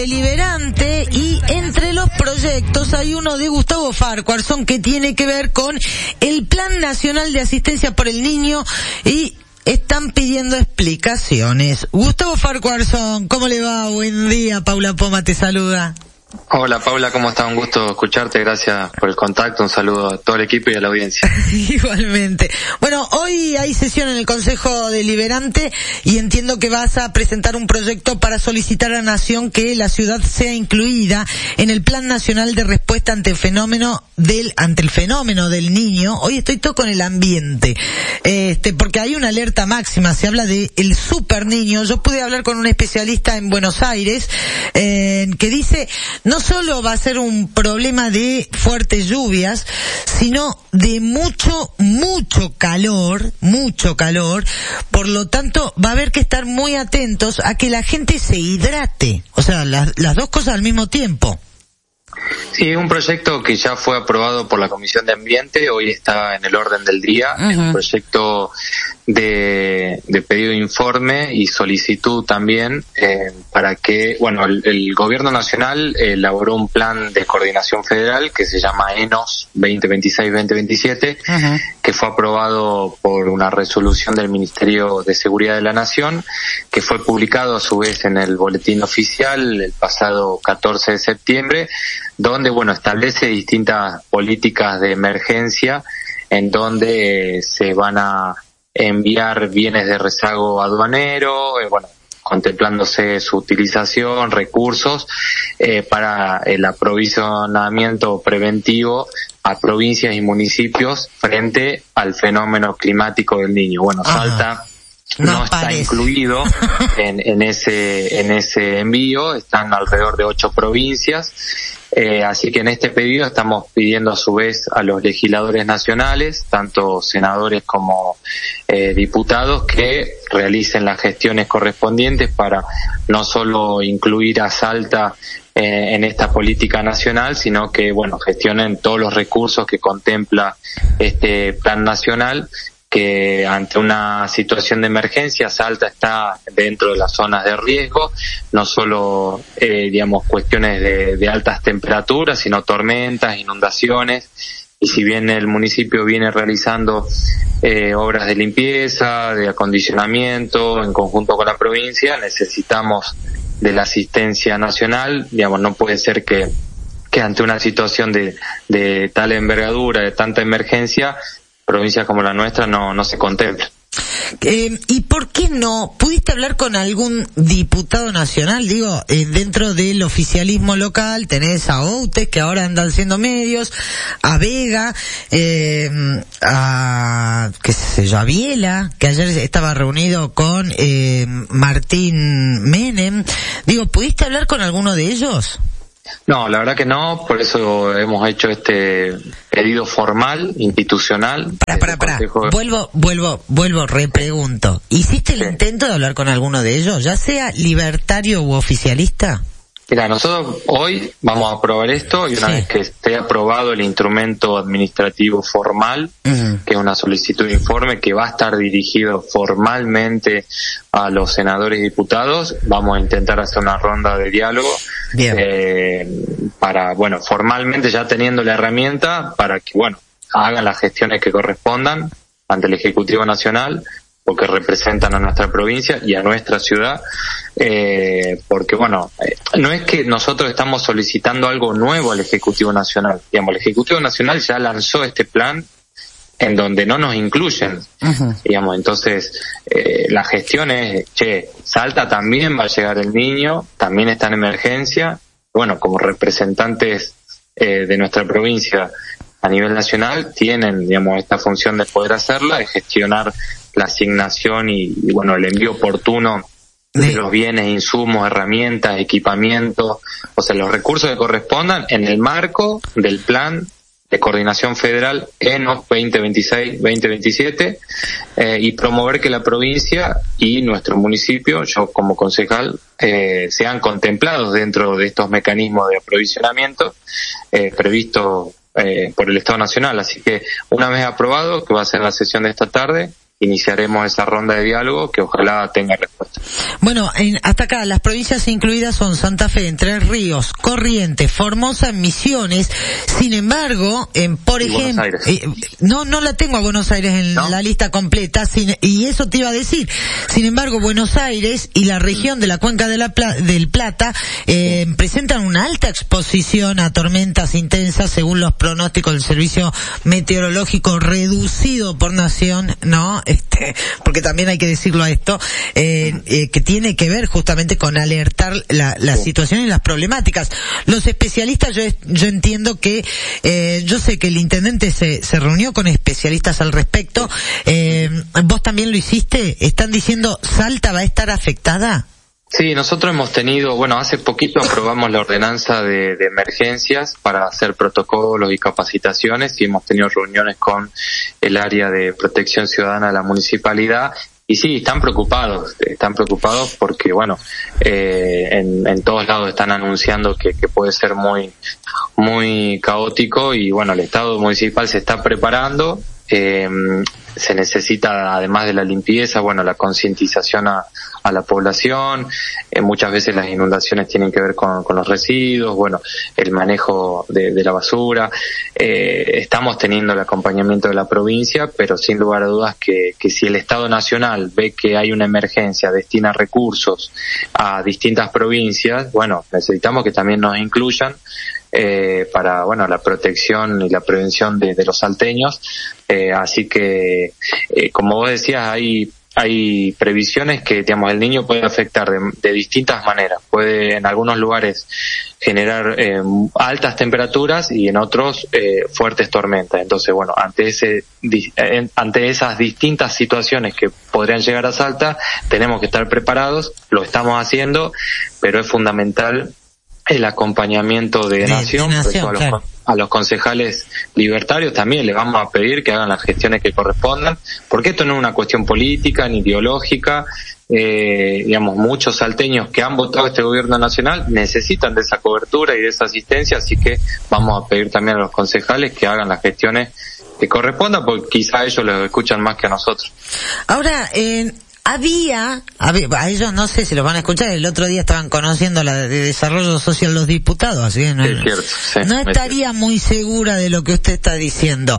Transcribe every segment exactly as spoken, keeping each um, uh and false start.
deliberante y entre los proyectos hay uno de Gustavo Farquharson que tiene que ver con el Plan Nacional de Asistencia por el Niño y están pidiendo explicaciones. Gustavo Farquharson, ¿cómo le va? Buen día, Paula Poma te saluda. Hola Paula, ¿cómo estás? Un gusto escucharte, gracias por el contacto, un saludo a todo el equipo y a la audiencia. Igualmente. Bueno, hoy hay sesión en el Consejo Deliberante y entiendo que vas a presentar un proyecto para solicitar a Nación que la ciudad sea incluida en el Plan Nacional de Respuesta ante el fenómeno del, ante el fenómeno del niño. Hoy estoy todo con el ambiente, este, porque hay una alerta máxima, se habla de el super niño. Yo pude hablar con un especialista en Buenos Aires, eh, que dice, no solo va a ser un problema de fuertes lluvias, sino de mucho, mucho calor, mucho calor, por lo tanto va a haber que estar muy atentos a que la gente se hidrate, o sea, las, las dos cosas al mismo tiempo. Sí, es un proyecto que ya fue aprobado por la Comisión de Ambiente, hoy está en el orden del día, uh-huh. Es un proyecto de, de pedido de informe y solicitud también eh, para que, bueno, el, el Gobierno Nacional elaboró un plan de coordinación federal que se llama E N O S veinte veintiséis veinte veintisiete, uh-huh. que fue aprobado por una resolución del Ministerio de Seguridad de la Nación, que fue publicado a su vez en el Boletín Oficial el pasado catorce de septiembre, donde, bueno, establece distintas políticas de emergencia en donde se van a enviar bienes de rezago aduanero, eh, bueno, contemplándose su utilización, recursos, eh, para el aprovisionamiento preventivo a provincias y municipios frente al fenómeno climático del niño. Bueno, Salta no, no está incluido en, en ese, en ese envío, están alrededor de ocho provincias. Eh, así que en este pedido estamos pidiendo a su vez a los legisladores nacionales, tanto senadores como eh, diputados, que realicen las gestiones correspondientes para no solo incluir a Salta eh, en esta política nacional, sino que, bueno, gestionen todos los recursos que contempla este plan nacional, que ante una situación de emergencia Salta está dentro de las zonas de riesgo, no solo eh, digamos cuestiones de, de altas temperaturas, sino tormentas, inundaciones, y si bien el municipio viene realizando eh, obras de limpieza, de acondicionamiento en conjunto con la provincia, necesitamos de la asistencia nacional. Digamos, no puede ser que, que ante una situación de, de tal envergadura, de tanta emergencia, provincias como la nuestra no no se contempla. Eh, ¿Y por qué no? ¿Pudiste hablar con algún diputado nacional? Digo, eh, dentro del oficialismo local tenés a Outes, que ahora andan siendo medios, a Vega, eh, a, qué sé yo, a Biela, que ayer estaba reunido con eh, Martín Menem. Digo, ¿pudiste hablar con alguno de ellos? No, la verdad que no, por eso hemos hecho este pedido formal, institucional. Para, para, para, de... vuelvo, vuelvo, vuelvo, repregunto. ¿Hiciste el sí. intento de hablar con alguno de ellos, ya sea libertario u oficialista? Mira, nosotros hoy vamos a aprobar esto y una sí. vez que esté aprobado el instrumento administrativo formal, uh-huh. que es una solicitud de informe que va a estar dirigido formalmente a los senadores y diputados, vamos a intentar hacer una ronda de diálogo eh, para, bueno, formalmente ya teniendo la herramienta para que, bueno, hagan las gestiones que correspondan ante el Ejecutivo Nacional, porque representan a nuestra provincia y a nuestra ciudad, eh, porque bueno, eh, no es que nosotros estamos solicitando algo nuevo al Ejecutivo Nacional, digamos, el Ejecutivo Nacional ya lanzó este plan en donde no nos incluyen, uh-huh. digamos, entonces eh, la gestión es, che, Salta también va a llegar el niño, también está en emergencia, bueno, como representantes eh, de nuestra provincia a nivel nacional tienen, digamos, esta función de poder hacerla, de gestionar la asignación y, y bueno, el envío oportuno de los bienes, insumos, herramientas, equipamientos, o sea, los recursos que correspondan en el marco del plan de coordinación federal E N O S veinte veintiséis veinte veintisiete, eh, y promover que la provincia y nuestro municipio, yo como concejal, eh, sean contemplados dentro de estos mecanismos de aprovisionamiento eh, previstos eh, por el Estado Nacional. Así que una vez aprobado, que va a ser la sesión de esta tarde, iniciaremos esa ronda de diálogo que ojalá tenga respuesta. Bueno, en, hasta acá las provincias incluidas son Santa Fe, Entre Ríos, Corrientes, Formosa, Misiones. Sin embargo, en, por ejemplo, eh, no no la tengo a Buenos Aires en ¿no? la lista completa, sin, y eso te iba a decir. Sin embargo, Buenos Aires y la región de la Cuenca de la Pla, del Plata eh, presentan una alta exposición a tormentas intensas según los pronósticos del Servicio Meteorológico, reducido por nación, ¿no? Este, porque también hay que decirlo a esto, eh, eh, que tiene que ver justamente con alertar la, la situación y las problemáticas. Los especialistas, yo, yo entiendo que, eh, yo sé que el intendente se, se reunió con especialistas al respecto, eh, vos también lo hiciste, están diciendo Salta va a estar afectada. Sí, nosotros hemos tenido, bueno, hace poquito aprobamos la ordenanza de, de emergencias para hacer protocolos y capacitaciones y hemos tenido reuniones con el área de protección ciudadana de la municipalidad y sí, están preocupados, están preocupados porque, bueno, eh, en, en todos lados están anunciando que, que puede ser muy, muy caótico y, bueno, el Estado municipal se está preparando. Eh, se necesita, además de la limpieza, bueno, la concientización a, a la población, eh, muchas veces las inundaciones tienen que ver con, con los residuos, bueno, el manejo de, de la basura, eh, estamos teniendo el acompañamiento de la provincia, pero sin lugar a dudas que, que si el Estado Nacional ve que hay una emergencia, destina recursos a distintas provincias, bueno, necesitamos que también nos incluyan, Eh, para, bueno, la protección y la prevención de, de los salteños, eh, así que, eh, como vos decías, hay hay previsiones que, digamos, el niño puede afectar de, de distintas maneras, puede en algunos lugares generar eh, altas temperaturas y en otros eh, fuertes tormentas, entonces, bueno, ante ese eh, ante esas distintas situaciones que podrían llegar a Salta, tenemos que estar preparados, lo estamos haciendo, pero es fundamental el acompañamiento de, de Nación, de nación a, los, claro. a los concejales libertarios también les vamos a pedir que hagan las gestiones que correspondan, porque esto no es una cuestión política ni ideológica, eh, digamos, muchos salteños que han votado este gobierno nacional necesitan de esa cobertura y de esa asistencia, así que vamos a pedir también a los concejales que hagan las gestiones que correspondan, porque quizá ellos los escuchan más que a nosotros. Ahora, eh... Había, a, ver, a ellos no sé si los van a escuchar, el otro día estaban conociendo la de desarrollo social los diputados, así que no, es cierto, sí, no estaría muy segura de lo que usted está diciendo.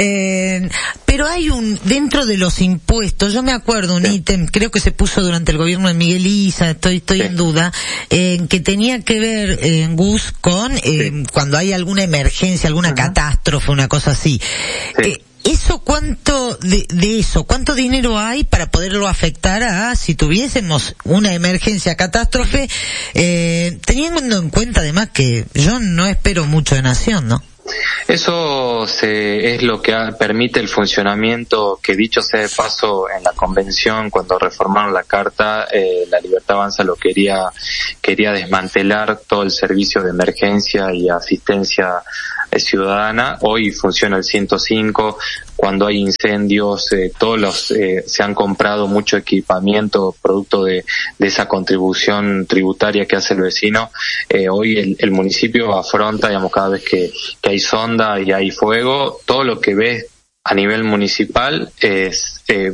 Eh, pero hay un, dentro de los impuestos, yo me acuerdo un sí. ítem, creo que se puso durante el gobierno de Miguel Isa, estoy, estoy sí. en duda, eh, que tenía que ver, en eh, Gus, con eh, sí. cuando hay alguna emergencia, alguna uh-huh. catástrofe, una cosa así. Sí. Eh, ¿Eso cuánto de, de eso, cuánto dinero hay para poderlo afectar a si tuviésemos una emergencia, catástrofe, eh, teniendo en cuenta además que yo no espero mucho de Nación, ¿no? Eso se, es lo que ha, permite el funcionamiento, que dicho sea de paso, en la convención, cuando reformaron la carta, eh, la Libertad Avanza lo quería, quería desmantelar todo el servicio de emergencia y asistencia eh, ciudadana. Hoy funciona el ciento cinco, cuando hay incendios, eh, todos los, eh, se han comprado mucho equipamiento producto de, de esa contribución tributaria que hace el vecino. Eh, hoy el, el municipio afronta, digamos, cada vez que, que hay sonda y hay fuego, todo lo que ves a nivel municipal es, eh,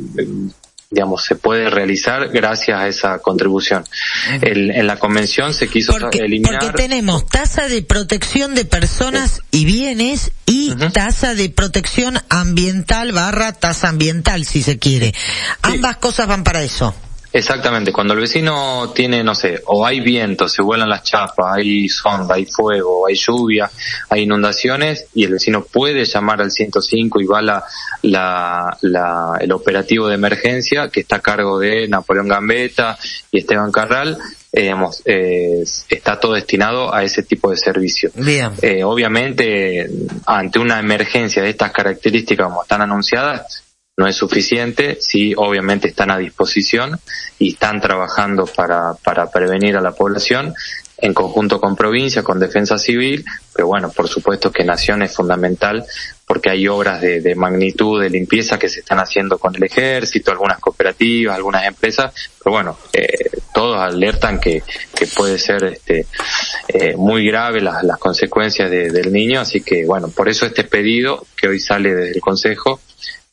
digamos, se puede realizar gracias a esa contribución. El, en la convención se quiso porque, eliminar... Porque tenemos tasa de protección de personas sí. y bienes y uh-huh. tasa de protección ambiental barra tasa ambiental, si se quiere. Sí. Ambas cosas van para eso. Exactamente, cuando el vecino tiene, no sé, o hay viento, se vuelan las chapas, hay sonda, hay fuego, hay lluvia, hay inundaciones, y el vecino puede llamar al ciento cinco y va la, la, la, el operativo de emergencia que está a cargo de Napoleón Gambetta y Esteban Carral, eh, digamos, eh, está todo destinado a ese tipo de servicio. Bien. Eh, obviamente, ante una emergencia de estas características como están anunciadas, no es suficiente, sí, obviamente están a disposición y están trabajando para, para prevenir a la población en conjunto con provincia, con defensa civil, pero bueno, por supuesto que Nación es fundamental porque hay obras de, de magnitud de limpieza que se están haciendo con el ejército, algunas cooperativas, algunas empresas, pero bueno, eh, todos alertan que, que puede ser este eh, muy grave las, las consecuencias de, del niño, así que bueno, por eso este pedido que hoy sale desde el Consejo,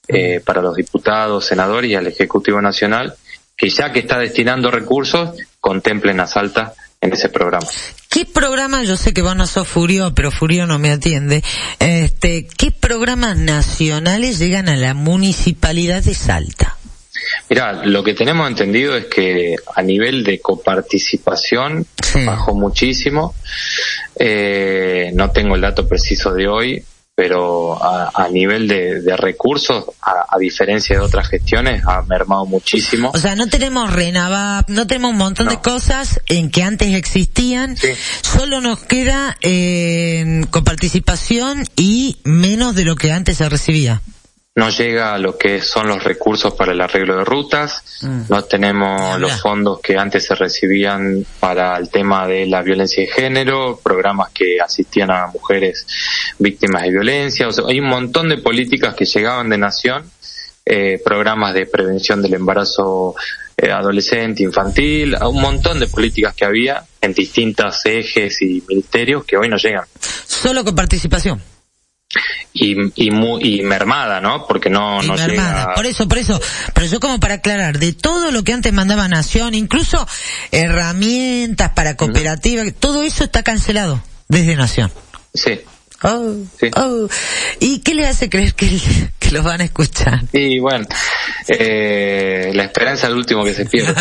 eh, para los diputados, senadores y al Ejecutivo Nacional, que ya que está destinando recursos, contemplen a Salta en ese programa. ¿Qué programa, yo sé que vos no sos Furio, pero Furio no me atiende, este, qué programas nacionales llegan a la Municipalidad de Salta? Mirá, lo que tenemos entendido es que a nivel de coparticipación sí. bajó muchísimo, eh, no tengo el dato preciso de hoy, pero a, a nivel de, de recursos, a, a diferencia de otras gestiones, ha mermado muchísimo. O sea, no tenemos RENAVAP, no tenemos un montón no. de cosas en que antes existían, sí. solo nos queda eh, coparticipación y menos de lo que antes se recibía. No llega a lo que son los recursos para el arreglo de rutas, mm. no tenemos los fondos que antes se recibían para el tema de la violencia de género, programas que asistían a mujeres víctimas de violencia, o sea, hay un montón de políticas que llegaban de Nación, eh, programas de prevención del embarazo eh, adolescente, infantil, un montón de políticas que había en distintos ejes y ministerios que hoy no llegan. Solo con participación. Y, y, muy, y mermada, ¿no? Porque no, y no mermada. llega... Por eso, por eso. Pero yo como para aclarar, de todo lo que antes mandaba Nación, incluso herramientas para cooperativas, uh-huh. todo eso está cancelado desde Nación. Sí. Oh, sí. oh. ¿Y qué le hace creer que, que los van a escuchar? Y bueno, eh, la esperanza es el último que se pierde.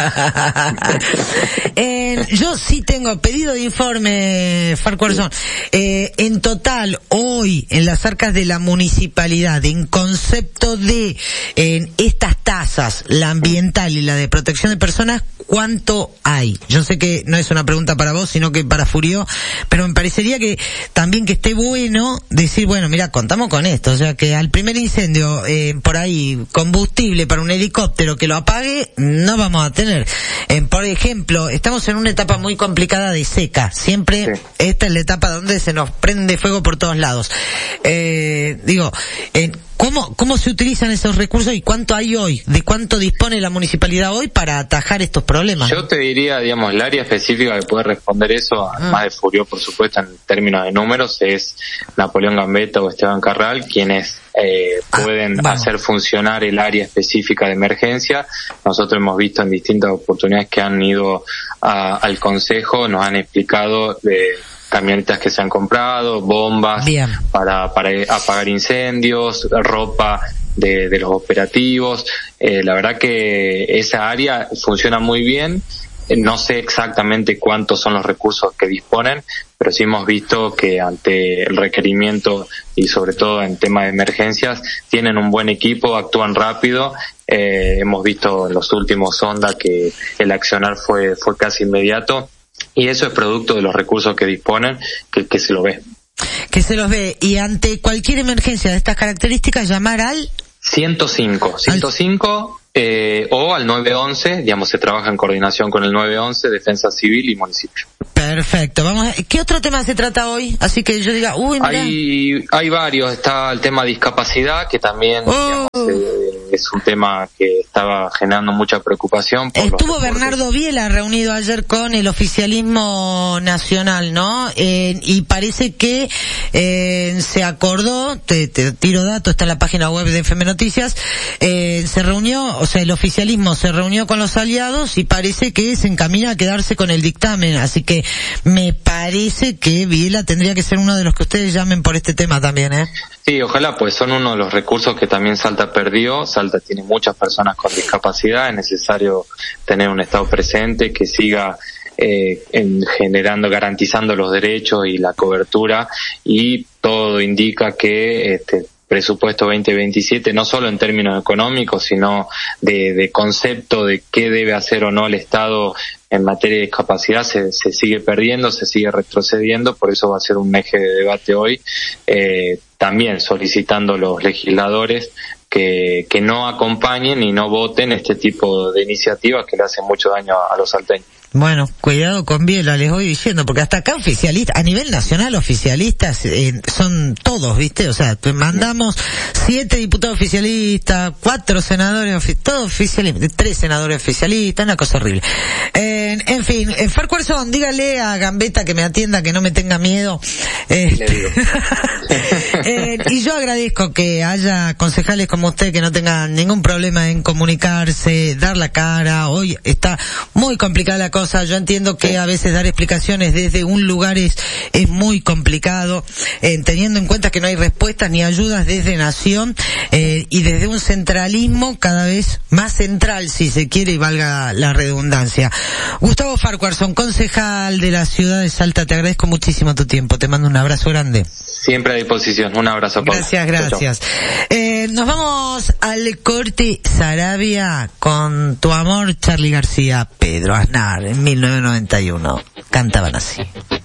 eh, yo sí tengo pedido de informe, Farquharson. Eh, en total, hoy, en las arcas de la municipalidad, en concepto de en estas tasas, la ambiental y la de protección de personas, ¿cuánto hay? Yo sé que no es una pregunta para vos, sino que para Furio, pero me parecería que también que esté bueno decir, bueno, mira, contamos con esto, o sea que al primer incendio, eh, por ahí, combustible para un helicóptero que lo apague, no vamos a tener. Eh, por ejemplo, estamos en una etapa muy complicada de seca, siempre sí. esta es la etapa donde se nos prende fuego por todos lados. Eh, digo, eh, ¿Cómo, ¿Cómo se utilizan esos recursos y cuánto hay hoy? ¿De cuánto dispone la municipalidad hoy para atajar estos problemas? Yo te diría, digamos, el área específica que puede responder eso, además ah. de Furio, por supuesto, en términos de números, es Napoleón Gambetta o Esteban Carral, quienes eh, pueden ah, hacer funcionar el área específica de emergencia. Nosotros hemos visto en distintas oportunidades que han ido a, al Consejo, nos han explicado de camionetas que se han comprado, bombas Bien. para para apagar incendios, ropa de, de los operativos. Eh, la verdad que esa área funciona muy bien. No sé exactamente cuántos son los recursos que disponen, pero sí hemos visto que ante el requerimiento y sobre todo en tema de emergencias tienen un buen equipo, actúan rápido. Eh, hemos visto en los últimos Ondas que el accionar fue fue casi inmediato. Y eso es producto de los recursos que disponen, que, que se lo ve. Que se los ve. Y ante cualquier emergencia de estas características, llamar al... ciento cinco. ciento cinco al... eh, o al nueve once, digamos, se trabaja en coordinación con el nueve once, Defensa Civil y Municipio. Perfecto. Vamos a... ¿Qué otro tema se trata hoy? Así que yo diga, uy, mira. Hay, hay varios. Está el tema de discapacidad, que también, oh. digamos, eh, es un tema que estaba generando mucha preocupación. Por Estuvo Bernardo Biela reunido ayer con el oficialismo nacional, ¿no? Eh, y parece que eh, se acordó, te, te tiro datos, está en la página web de F M Noticias, eh, se reunió, o sea, el oficialismo se reunió con los aliados y parece que se encamina a quedarse con el dictamen, así que me parece que Biela tendría que ser uno de los que ustedes llamen por este tema también, ¿eh? Sí, ojalá, pues son uno de los recursos que también Salta perdió. Salta tiene muchas personas con discapacidad, es necesario tener un Estado presente que siga eh, en, generando, garantizando los derechos y la cobertura, y todo indica que este presupuesto veinte veintisiete, no solo en términos económicos, sino de, de concepto de qué debe hacer o no el Estado en materia de discapacidad, se, se sigue perdiendo, se sigue retrocediendo, por eso va a ser un eje de debate hoy, eh, también solicitando a los legisladores que, que no acompañen y no voten este tipo de iniciativas que le hacen mucho daño a, a los salteños. Bueno, cuidado con Biela, les voy diciendo, porque hasta acá oficialistas, a nivel nacional oficialistas eh, son todos, ¿viste? O sea, mandamos siete diputados oficialistas, cuatro senadores, ofi- todos oficialistas, tres senadores oficialistas, una cosa horrible. Eh, en fin, eh, Farquharson, dígale a Gambetta que me atienda, que no me tenga miedo. Eh, Le digo. eh, y yo agradezco que haya concejales como usted que no tengan ningún problema en comunicarse, dar la cara. Hoy está muy complicada la cosa. Yo entiendo que a veces dar explicaciones desde un lugar es, es muy complicado, eh, teniendo en cuenta que no hay respuestas ni ayudas desde Nación, eh, y desde un centralismo cada vez más central, si se quiere, y valga la redundancia. Gustavo Farquharson, concejal de la ciudad de Salta, te agradezco muchísimo tu tiempo, te mando un abrazo grande. Siempre a disposición, un abrazo, Paula. Gracias, gracias. Chau, chau. Eh, nos vamos al corte Sarabia con Tu Amor, Charly García, Pedro Aznar, en mil novecientos noventa y uno. Cantaban así.